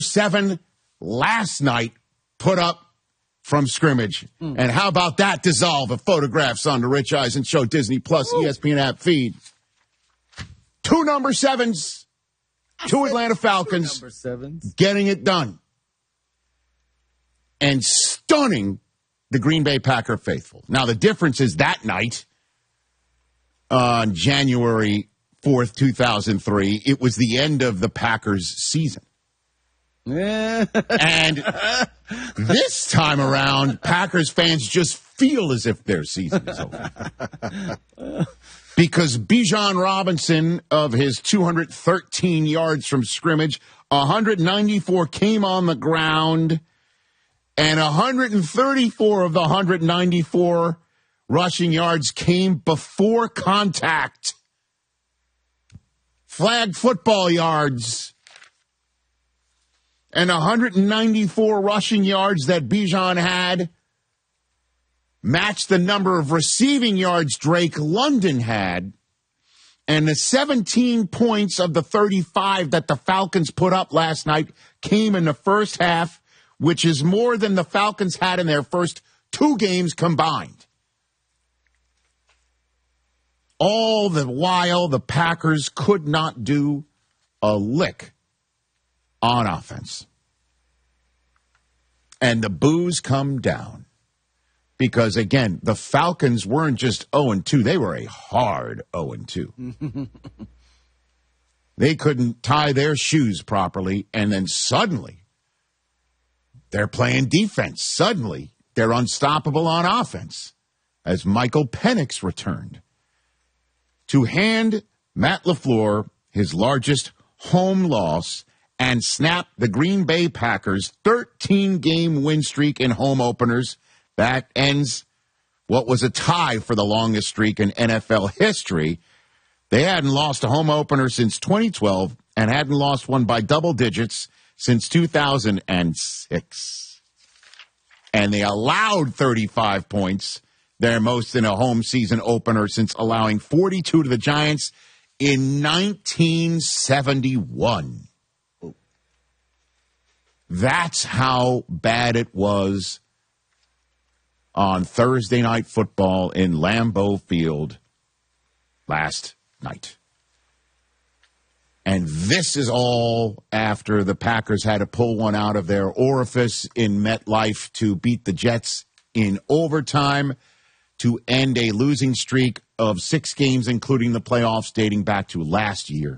7 last night put up from scrimmage. And how about that dissolve of photographs on the Rich Eisen Show Disney Plus ESPN app feed? 2 number 7s, 2 Atlanta Falcons getting it done. And stunning the Green Bay Packer faithful. Now, the difference is that night, on January 4th, 2003, it was the end of the Packers' season. And this time around, Packers fans just feel as if their season is over. Because Bijan Robinson, of his 213 yards from scrimmage, 194 came on the ground, and 134 of the 194 rushing yards came before contact. Flag football yards. And 194 rushing yards that Bijan had matched the number of receiving yards Drake London had. And the 17 points of the 35 that the Falcons put up last night came in the first half, which is more than the Falcons had in their first 2 games combined. All the while, the Packers could not do a lick on offense. And the boos come down. Because, again, the Falcons weren't just 0-2. They were a hard 0-2. They couldn't tie their shoes properly, and then suddenly they're playing defense. Suddenly they're unstoppable on offense as Michael Penix returned to hand Matt LaFleur his largest home loss and snap the Green Bay Packers' 13-game win streak in home openers. That ends what was a tie for the longest streak in NFL history. They hadn't lost a home opener since 2012 and hadn't lost one by double digits since 2006. And they allowed 35 points, their most in a home season opener since allowing 42 to the Giants in 1971. That's how bad it was on Thursday Night Football in Lambeau Field last night. And this is all after the Packers had to pull one out of their orifice in MetLife to beat the Jets in overtime to end a losing streak of 6 games, including the playoffs dating back to last year.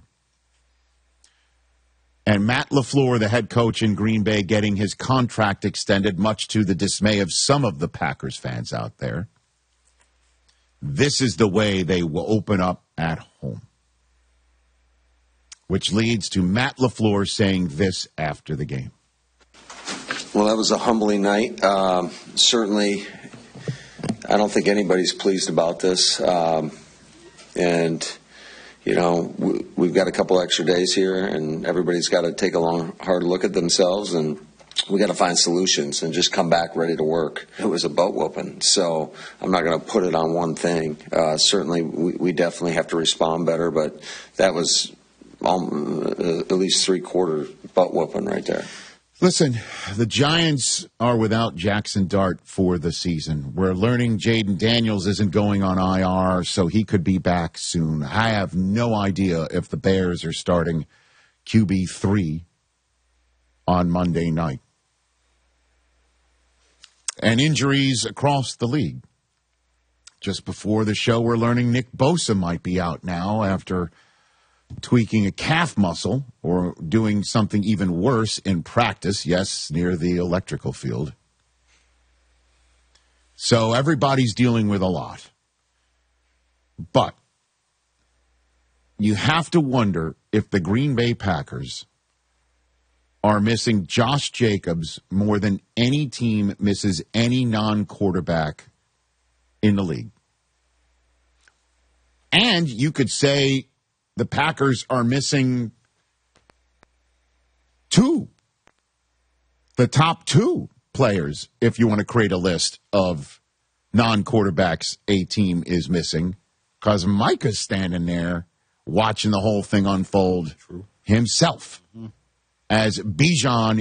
And Matt LaFleur, the head coach in Green Bay, getting his contract extended, much to the dismay of some of the Packers fans out there. This is the way they will open up at home. Which leads to Matt LaFleur saying this after the game. Well, that was a humbling night. Certainly, I don't think anybody's pleased about this. And you know, we've got a couple extra days here, and everybody's got to take a long, hard look at themselves, and we got to find solutions and just come back ready to work. It was a butt whooping, so I'm not going to put it on one thing. Certainly, we definitely have to respond better, but that was at least 3/4 butt whooping right there. Listen, the Giants are without Jackson Dart for the season. We're learning Jaden Daniels isn't going on IR, so he could be back soon. I have no idea if the Bears are starting QB3 on Monday night. And injuries across the league. Just before the show, we're learning Nick Bosa might be out now after tweaking a calf muscle or doing something even worse in practice, yes, near the electrical field. So everybody's dealing with a lot. But you have to wonder if the Green Bay Packers are missing Josh Jacobs more than any team misses any non-quarterback in the league. And you could say the Packers are missing the top 2 players, if you want to create a list of non-quarterbacks a team is missing, because Micah's standing there watching the whole thing unfold himself. as Bijan